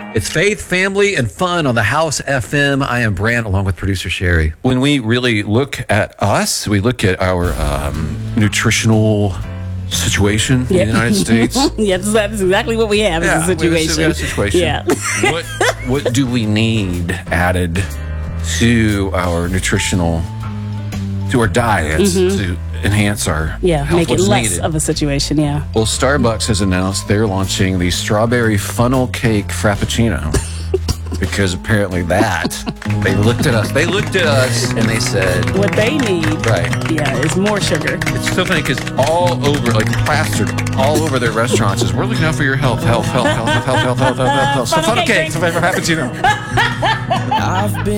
It's faith, family, and fun on the House FM. I am Brant, along with producer Sherry. When we really look at us, we look at our nutritional situation in the United States. Yes, that's exactly what we have. Is a situation. We have a situation. Yeah. What do we need added to our nutritional, to our diets to enhance our health? Make it What's less needed? of a situation. Yeah. Well, Starbucks has announced they're launching the strawberry funnel cake frappuccino because apparently they looked at us and they said What they need, right. Yeah, is more sugar. It's so funny because all over, like plastered all over their restaurants is, we're looking out for your health. So funnel cakes, frappuccino. I've been